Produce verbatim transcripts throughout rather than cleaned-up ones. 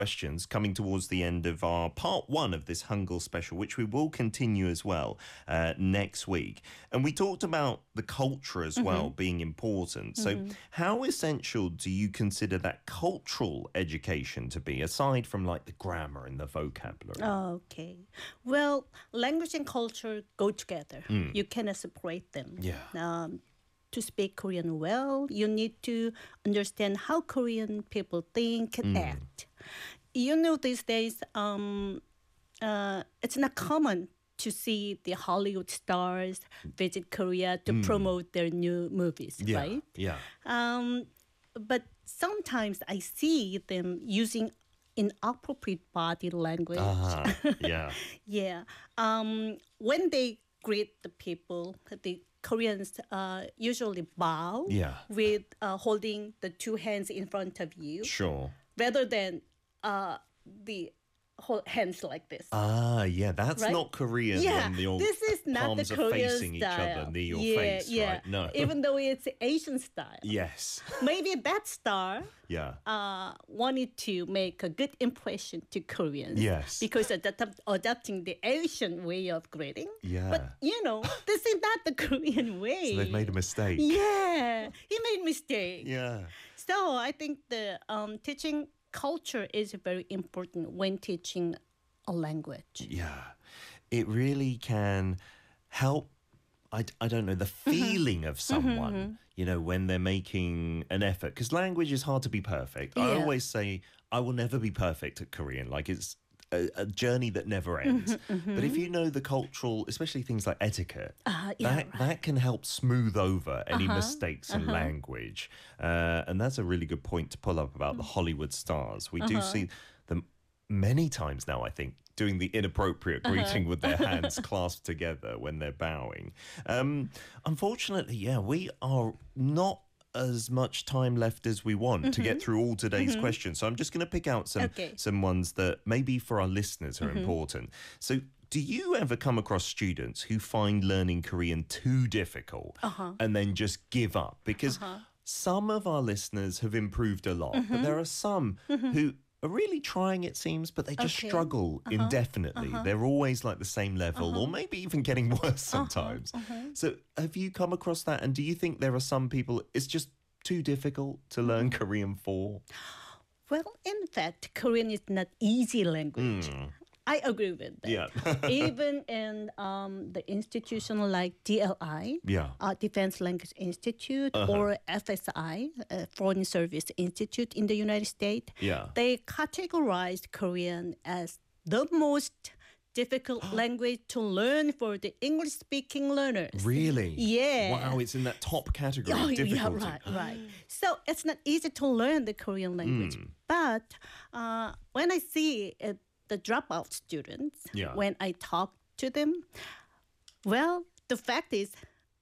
questions coming towards the end of our part one of this Hangul special, which we will continue as well uh, next week. And we talked about the culture as mm-hmm. well being important. Mm-hmm. So how essential do you consider that cultural education to be, aside from like the grammar and the vocabulary? Okay. Well, language and culture go together. Mm. You cannot separate them. Yeah. Um, to speak Korean well, you need to understand how Korean people think and mm. act. You know, these days, um, uh, it's not common to see the Hollywood stars visit Korea to mm. promote their new movies, yeah. right? Yeah. Um, but sometimes I see them using inappropriate body language. Uh-huh. Yeah. yeah. Um, when they greet the people, the Koreans uh, usually bow yeah. with uh, holding the two hands in front of you. Sure. Rather than uh, the hold hands like this. Ah, yeah, that's right? not Korean. Yeah, when the this is not palms the are Korean facing style. each other, near your yeah, face, yeah. right? No. Even though it's Asian style. Yes. Maybe that star yeah. uh, wanted to make a good impression to Koreans. Yes. Because adapt- adapting the Asian way of greeting. Yeah. But, you know, this is not the Korean way. So they've made a mistake. Yeah. He made mistake. Yeah. So I think the um, teaching culture is very important when teaching a language. Yeah. It really can help, I, I don't know, the feeling of someone, mm-hmm. you know, when they're making an effort. Because language is hard to be perfect. Yeah. I always say, I will never be perfect at Korean. Like, it's a, a journey that never ends. Mm-hmm, mm-hmm. But if you know the cultural, especially things like etiquette, uh, yeah, that, right. that can help smooth over any uh-huh, mistakes in uh-huh. language. Uh, and that's a really good point to pull up about the Hollywood stars. We uh-huh. do see them many times now, I think, doing the inappropriate uh-huh. greeting with their hands clasped together when they're bowing. Um, unfortunately, yeah, we are not as much time left as we want mm-hmm. to get through all today's mm-hmm. questions. So I'm just going to pick out some, okay. some ones that maybe for our listeners are mm-hmm. important. So do you ever come across students who find learning Korean too difficult uh-huh. and then just give up? Because uh-huh. some of our listeners have improved a lot, mm-hmm. but there are some mm-hmm. who are really trying, it seems, but they just okay. struggle uh-huh. indefinitely. Uh-huh. They're always like the same level uh-huh. or maybe even getting worse sometimes. Uh-huh. Uh-huh. So have you come across that? And do you think there are some people it's just too difficult to learn Korean for? Well, in fact, Korean is not easy language. Mm. I agree with that. Yeah. Even in um, the institution like D L I, yeah. uh, Defense Language Institute, uh-huh. or F S I, uh, Foreign Service Institute in the United States, yeah. they categorized Korean as the most difficult language to learn for the English-speaking learners. Really? Yeah. Wow, it's in that top category oh, of difficulty. Yeah, right, right. So it's not easy to learn the Korean language. Mm. But uh, when I see it, the dropout students, yeah. when I talk to them, well, the fact is,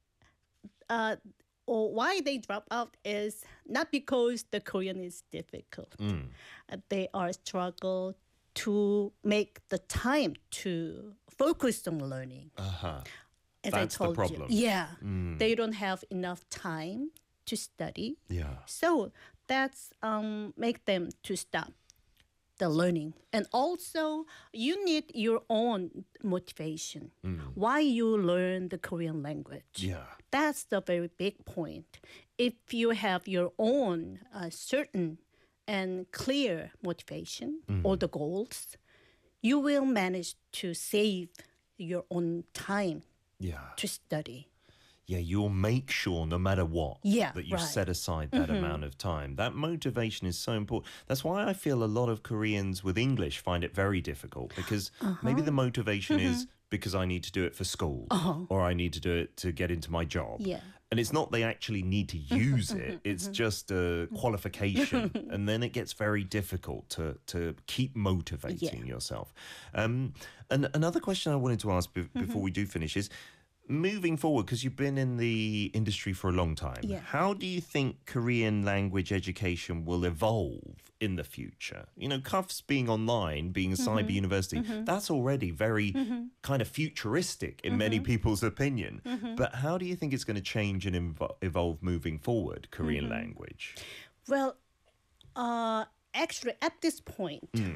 uh, or why they drop out is not because the Korean is difficult. Mm. Uh, they are struggle to make the time to focus on learning. Uh-huh. As That's I told the problem. you, yeah, mm. they don't have enough time to study. Yeah. So that's um, make them to stop the learning. And also, you need your own motivation. Mm. Why you learn the Korean language. Yeah. That's the very big point. If you have your own uh, certain and clear motivation mm. or the goals, you will manage to save your own time yeah. to study. Yeah, you'll make sure, no matter what, yeah, that you right. set aside that mm-hmm. amount of time. That motivation is so important. That's why I feel a lot of Koreans with English find it very difficult, because uh-huh. maybe the motivation mm-hmm. is because I need to do it for school uh-huh. or I need to do it to get into my job. Yeah. And it's not they actually need to use it. It's just a qualification. And then it gets very difficult to, to keep motivating yeah. yourself. Um, and another question I wanted to ask be- before mm-hmm. we do finish is, moving forward, because you've been in the industry for a long time, yeah. how do you think Korean language education will evolve in the future? You know, C U F S being online, being a mm-hmm. cyber university, mm-hmm. that's already very mm-hmm. kind of futuristic in mm-hmm. many people's opinion. Mm-hmm. But how do you think it's going to change and evo- evolve moving forward, Korean mm-hmm. language? Well, uh, actually, at this point, mm.